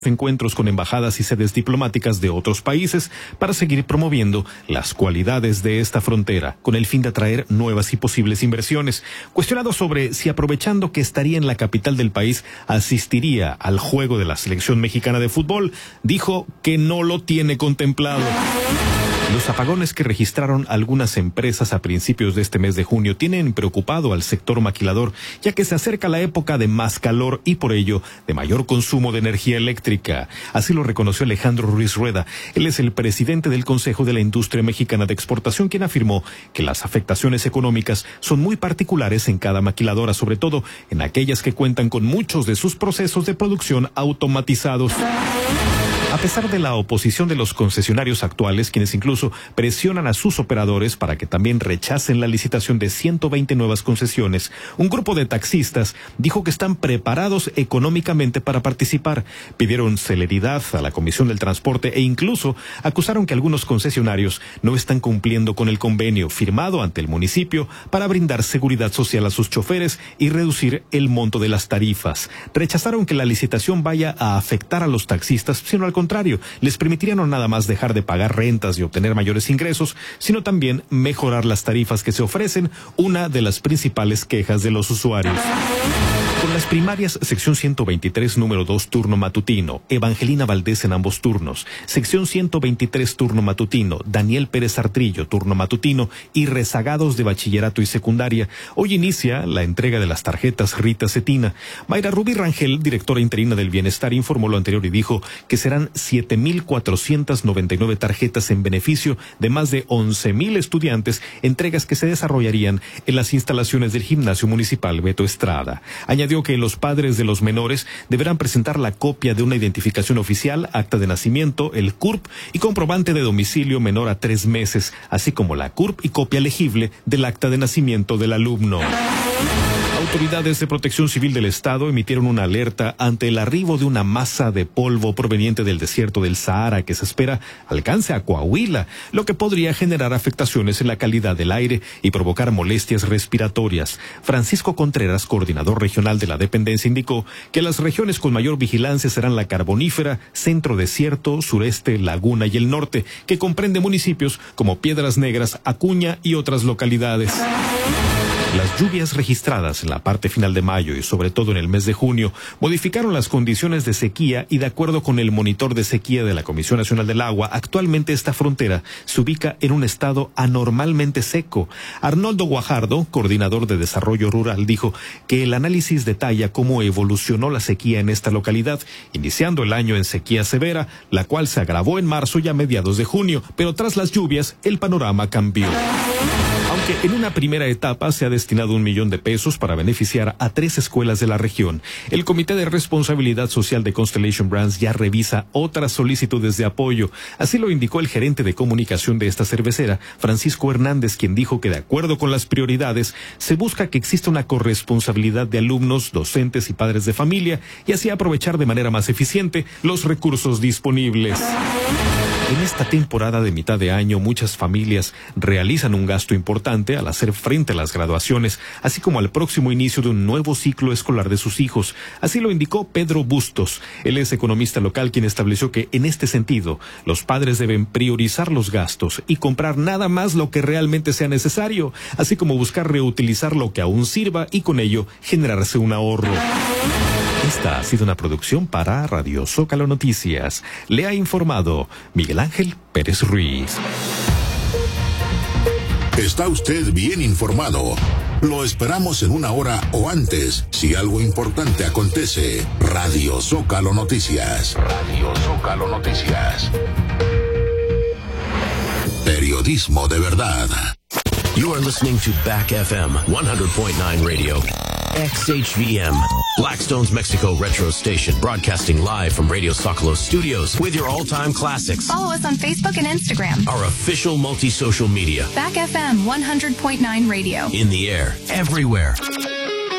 encuentros con embajadas y sedes diplomáticas de otros países para seguir promoviendo las cualidades de esta frontera, con el fin de atraer nuevas y posibles inversiones. Cuestionado sobre si aprovechando que estaría en la capital del país, asistiría al juego de la selección mexicana de fútbol, dijo que no lo tiene contemplado. Los apagones que registraron algunas empresas a principios de este mes de junio tienen preocupado al sector maquilador, ya que se acerca la época de más calor y por ello de mayor consumo de energía eléctrica. Así lo reconoció Alejandro Ruiz Rueda. Él es el presidente del Consejo de la Industria Mexicana de Exportación, quien afirmó que las afectaciones económicas son muy particulares en cada maquiladora, sobre todo en aquellas que cuentan con muchos de sus procesos de producción automatizados. A pesar de la oposición de los concesionarios actuales, quienes incluso presionan a sus operadores para que también rechacen la licitación de 120 nuevas concesiones, un grupo de taxistas dijo que están preparados económicamente para participar. Pidieron celeridad a la Comisión del Transporte e incluso acusaron que algunos concesionarios no están cumpliendo con el convenio firmado ante el municipio para brindar seguridad social a sus choferes y reducir el monto de las tarifas. Rechazaron que la licitación vaya a afectar a los taxistas, sino al contrario, les permitiría no nada más dejar de pagar rentas y obtener mayores ingresos, sino también mejorar las tarifas que se ofrecen, una de las principales quejas de los usuarios. Con las primarias, sección 123, número 2, turno matutino, Evangelina Valdés en ambos turnos, sección 123, turno matutino, Daniel Pérez Artrillo, turno matutino, y rezagados de bachillerato y secundaria. Hoy inicia la entrega de las tarjetas Rita Cetina. Mayra Rubí Rangel, directora interina del Bienestar, informó lo anterior y dijo que serán 7,499 tarjetas en beneficio de más de 11,000 estudiantes, entregas que se desarrollarían en las instalaciones del Gimnasio Municipal Beto Estrada. Añadió que los padres de los menores deberán presentar la copia de una identificación oficial, acta de nacimiento, el CURP y comprobante de domicilio menor a 3 meses, así como la CURP y copia legible del acta de nacimiento del alumno. Autoridades de Protección Civil del Estado emitieron una alerta ante el arribo de una masa de polvo proveniente del desierto del Sahara que se espera alcance a Coahuila, lo que podría generar afectaciones en la calidad del aire y provocar molestias respiratorias. Francisco Contreras, coordinador regional de la dependencia, indicó que las regiones con mayor vigilancia serán la Carbonífera, Centro Desierto, Sureste, Laguna y el Norte, que comprende municipios como Piedras Negras, Acuña y otras localidades. Las lluvias registradas en la parte final de mayo y sobre todo en el mes de junio modificaron las condiciones de sequía y de acuerdo con el monitor de sequía de la Comisión Nacional del Agua, actualmente esta frontera se ubica en un estado anormalmente seco. Arnoldo Guajardo, coordinador de Desarrollo Rural, dijo que el análisis detalla cómo evolucionó la sequía en esta localidad, iniciando el año en sequía severa, la cual se agravó en marzo y a mediados de junio, pero tras las lluvias el panorama cambió. Aunque en una primera etapa se ha destinado $1 millón para beneficiar a 3 escuelas de la región, el Comité de Responsabilidad Social de Constellation Brands ya revisa otras solicitudes de apoyo. Así lo indicó el gerente de comunicación de esta cervecera, Francisco Hernández, quien dijo que de acuerdo con las prioridades, se busca que exista una corresponsabilidad de alumnos, docentes y padres de familia y así aprovechar de manera más eficiente los recursos disponibles. En esta temporada de mitad de año, muchas familias realizan un gasto importante al hacer frente a las graduaciones, así como al próximo inicio de un nuevo ciclo escolar de sus hijos. Así lo indicó Pedro Bustos. Él es economista local, quien estableció que, en este sentido, los padres deben priorizar los gastos y comprar nada más lo que realmente sea necesario, así como buscar reutilizar lo que aún sirva y con ello generarse un ahorro. Esta ha sido una producción para Radio Zócalo Noticias. Le ha informado Miguel Ángel Pérez Ruiz. Está usted bien informado. Lo esperamos en 1 hora o antes, si algo importante acontece. Radio Zócalo Noticias. Radio Zócalo Noticias. Periodismo de verdad. You are listening to Back FM 100.9 Radio. XHVM, Blackstone's Mexico Retro Station, broadcasting live from Radio Zócalo Studios with your all-time classics. Follow us on Facebook and Instagram. Our official multi-social media. Back FM 100.9 Radio. In the air, everywhere.